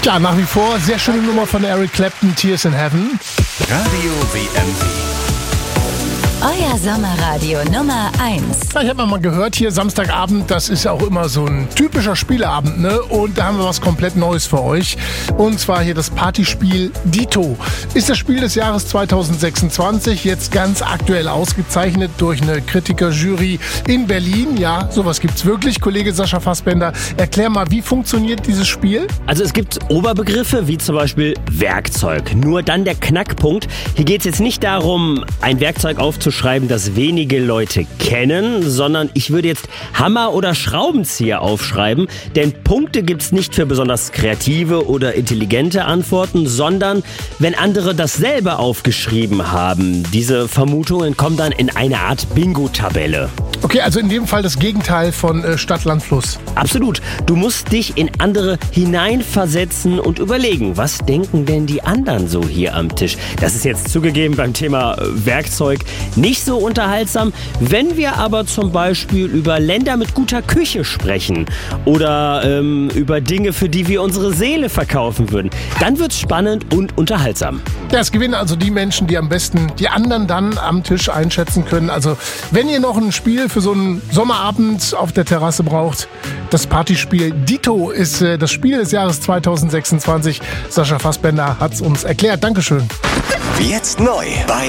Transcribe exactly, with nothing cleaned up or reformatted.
Ja, nach wie vor sehr schöne Nummer von Eric Clapton, Tears in Heaven. Radio W M W. Euer Sommerradio Nummer eins. Ja, ich habe mal gehört, hier Samstagabend, das ist ja auch immer so ein typischer Spieleabend, ne? Und da haben wir was komplett Neues für euch. Und zwar hier das Partyspiel Dito. Ist das Spiel des Jahres zweitausendsechsundzwanzig, jetzt ganz aktuell ausgezeichnet durch eine Kritikerjury in Berlin. Ja, sowas gibt's wirklich. Kollege Sascha Fassbender, erklär mal, wie funktioniert dieses Spiel? Also es gibt Oberbegriffe wie zum Beispiel Werkzeug. Nur dann der Knackpunkt. Hier geht es jetzt nicht darum, ein Werkzeug aufzuschreiben, das wenige Leute kennen, sondern ich würde jetzt Hammer oder Schraubenzieher aufschreiben, denn Punkte gibt's nicht für besonders kreative oder intelligente Antworten, sondern wenn andere dasselbe aufgeschrieben haben. Diese Vermutungen kommen dann in eine Art Bingo-Tabelle. Okay, also in dem Fall das Gegenteil von äh, Stadt, Land, Fluss. Absolut. Du musst dich in andere hineinversetzen und überlegen, was denken denn die anderen so hier am Tisch? Das ist jetzt zugegeben beim Thema Werkzeug nicht so unterhaltsam. Wenn wir aber zum Beispiel über Länder mit guter Küche sprechen oder ähm, über Dinge, für die wir unsere Seele verkaufen würden, dann wird's spannend und unterhaltsam. Ja, es gewinnen also die Menschen, die am besten die anderen dann am Tisch einschätzen können. Also wenn ihr noch ein Spiel für so einen Sommerabend auf der Terrasse braucht, das Partyspiel Dito ist äh, das Spiel des Jahres zweitausendsechsundzwanzig. Sascha Fassbender hat's uns erklärt. Dankeschön. Jetzt neu bei